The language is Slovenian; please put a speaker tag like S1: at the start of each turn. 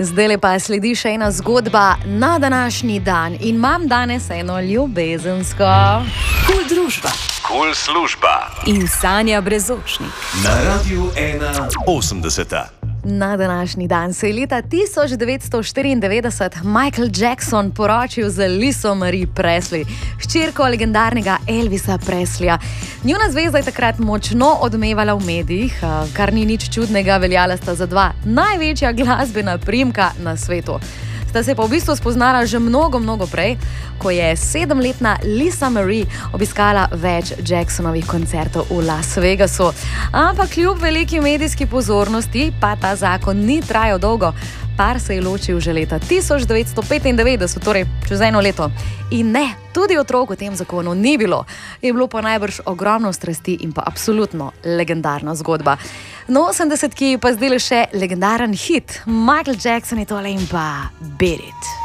S1: Zdaj pa sledi še ena zgodba na današnji dan in imam danes eno ljubezensko.
S2: Kul družba.
S3: Kul služba.
S2: In Sanja Brezočnik.
S3: Na Radiu 81.
S1: Na današnji dan se je leta 1994 Michael Jackson poročil z Liso Marie Presley, hčerko legendarnega Elvisa Presleya. Njuna zveza je takrat močno odmevala v medijih, kar ni nič čudnega, veljala sta za dva največja glasbena priimka na svetu. Sta se pa v bistvu spoznala že mnogo prej, ko je 7-letna Lisa Marie obiskala več Jacksonovih koncertov v Las Vegasu. Ampak kljub veliki medijski pozornosti pa ta zakon ni trajal dolgo. Par se je ločil že leta 1995, torej čez eno leto. In ne, tudi otrok v tem zakonu ni bilo. Je bilo pa najbrž ogromno strasti in pa absolutno legendarna zgodba. No, 80-ki pa zdaj le še legendaren hit. Michael Jackson je tole in pa Beat It.